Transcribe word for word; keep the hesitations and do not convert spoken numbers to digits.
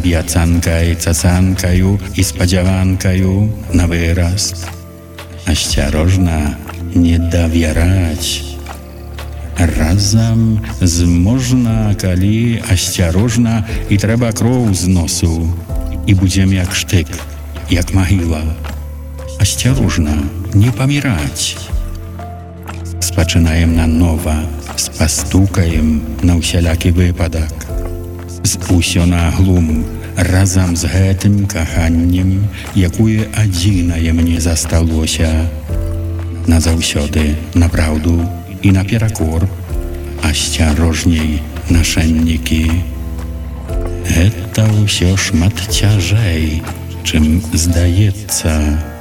абяцанкай, цацанкаю і спадзяванкаю на выраз. Асцярожна не давяраць. Разам зможна, калі асцярожна, і трэба кроў з носу, і будзем як штык, як магіла. Асцярожна не паміраць. Спачынаем нанова, спастукаем на ўсялякі выпадак. З усё на глум, разам з гэтым каханнем, якое адзінае мне засталося. Назаўсёды, на праўду і наперакор, асцярожней, нашэннікі. Гэта ўсё шмат цяжэй, чым здаецца.